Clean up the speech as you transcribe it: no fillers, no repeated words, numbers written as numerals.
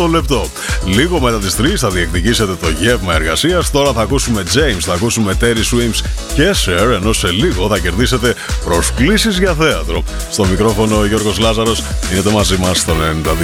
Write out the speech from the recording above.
πρώτο λεπτό. Λίγο μετά τις 3 θα διεκδικήσετε το γεύμα εργασίας. Τώρα θα ακούσουμε James, θα ακούσουμε Terry Swims και Cher, ενώ σε λίγο θα κερδίσετε προσκλήσεις για θέατρο. Στο μικρόφωνο ο Γιώργος Λάζαρος, είναι μαζί μας στο 92.